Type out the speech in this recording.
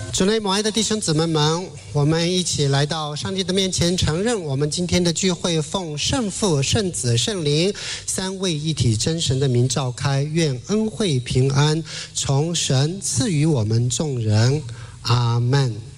主内母爱的弟兄姊妹们，我们一起来到上帝的面前，承认我们今天的聚会奉圣父、圣子、圣灵三位一体真神的名召开，愿恩惠平安从神赐予我们众人，阿们。